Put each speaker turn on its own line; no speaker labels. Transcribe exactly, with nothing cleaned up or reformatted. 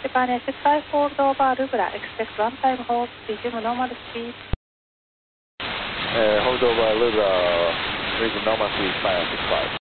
Japan Air six five, hold over Lubra, expect one time hold, resume normal speed.
Uh, hold over Lubra, resume normal speed, five six five.